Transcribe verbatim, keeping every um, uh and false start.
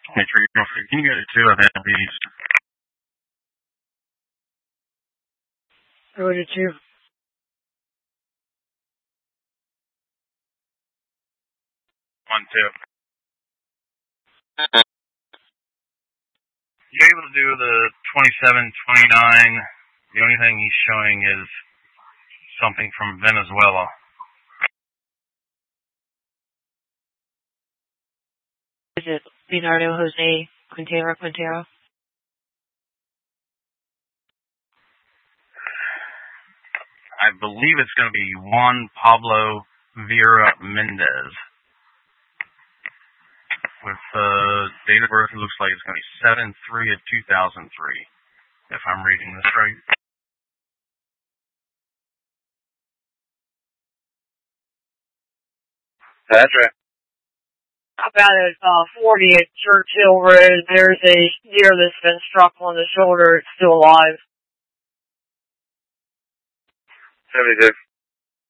Make sure you're free. Can you get it too? I think these. Go to two. One, two. You're able to do the twenty-seven, twenty-nine. The only thing he's showing is something from Venezuela. Is it Leonardo Jose Quintero Quintero? I believe it's going to be Juan Pablo Vera Mendez. With uh, date of birth, it looks like it's going to be seven three of two thousand three, if I'm reading this right. That's right. About at uh, forty at Churchill Road, there's a deer that's been struck on the shoulder. It's still alive. seventy-six.